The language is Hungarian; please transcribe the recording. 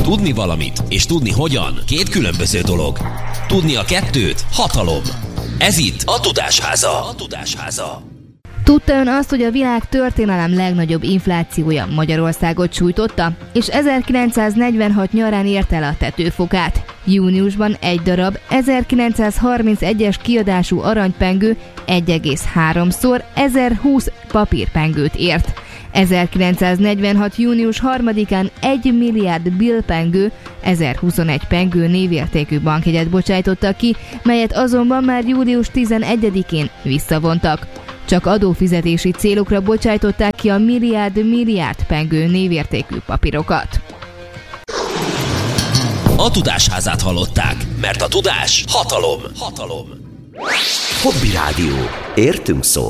Tudni valamit és tudni hogyan két különböző dolog. Tudni a kettőt hatalom. Ez itt a Tudásháza. Tudta ön azt, hogy a világ történelem legnagyobb inflációja Magyarországot sújtotta, és 1946 nyarán ért el a tetőfokát. Júniusban egy darab 1931-es kiadású aranypengő 1,3-szor 1020 papírpengőt ért. 1946. június 3-án 1 milliárd billpengő, 1021 pengő névértékű bankjegyet bocsájtottak ki, melyet azonban már július 11-én visszavontak. Csak adófizetési célokra bocsájtották ki a milliárd pengő névértékű papírokat. A Tudásházát hallották, mert a tudás hatalom. Hobby Rádió. Értünk szó.